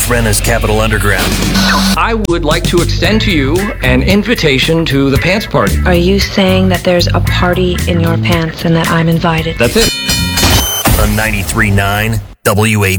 Alex Renna's Capital Underground. I would like to extend to you an invitation to the pants party. Are you saying that there's a party in your pants and that I'm invited? That's it. On 93.9 WA.